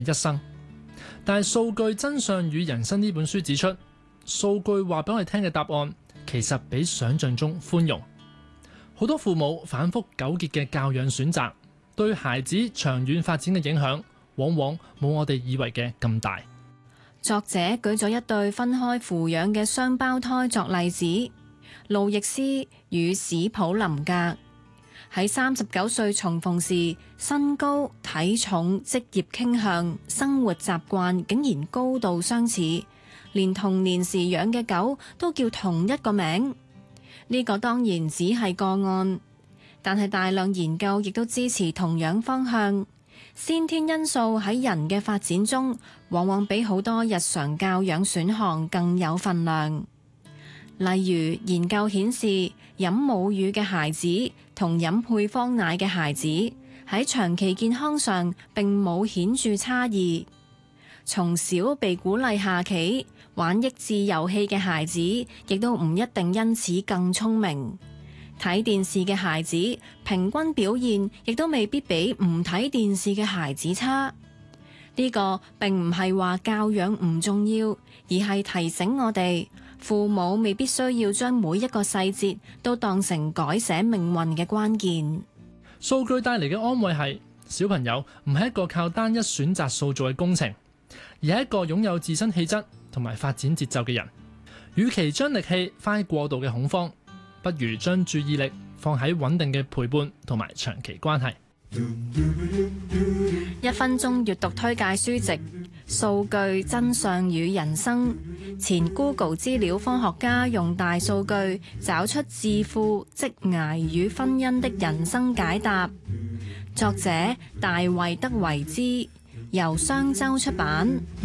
一生。但係《數據真相與人生》呢本書指出，數據話俾我哋聽嘅答案其實比想象中寬容。好多父母反覆糾結嘅教養選擇，對孩子長遠發展嘅影響，往往冇我哋以為嘅咁大。 作者舉咗一對分開撫養嘅雙胞胎作例子，路易斯與史普林格喺39歲重逢時，身高、體重、職業傾向、生活習慣竟然高度相似，連童年時養嘅狗都叫同一個名。呢個當然只係個案，但係大量研究亦都支持同樣方向。先天因素喺人嘅發展中，往往比好多日常教養選項更有分量。例如，研究顯示，飲母乳嘅孩子同飲配方奶嘅孩子喺長期健康上並冇顯著差異。從小被鼓勵下棋、玩益智遊戲嘅孩子，亦都唔一定因此更聰明。睇電視嘅孩子平均表現亦都未必比唔睇電視嘅孩子差。呢個並唔係話教養唔重要，而係提醒我哋，父母未必需要將每一個細節都當成改寫命運嘅關鍵。 數據帶嚟嘅安慰係，小朋友唔係一個靠單一選擇塑造嘅工程，而係一個擁有自身氣質同埋發展節奏嘅人。與其將力氣花喺過度嘅恐慌，不如將注意力放喺穩定嘅陪伴同埋長期關係。 1分鐘閱讀推介書籍《數據真相與人生》，前 Google 資料科學家用大數據找出致富、職涯與婚姻的人生解答。作者大衛·德維茲，由商周出版。